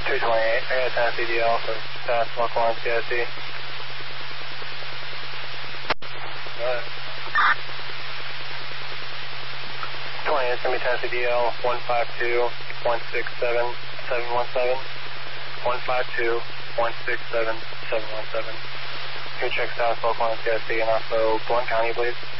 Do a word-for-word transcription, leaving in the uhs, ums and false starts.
two twenty-eight, I got a Tennessee D L for Fast Walk Line C I C. Alright. twenty, it's going to be Tennessee D L one five two, one six seven, seven one seven. one five two, one six seven, seven one seven. Can you check South Walk Line C I C and also Blount County, please?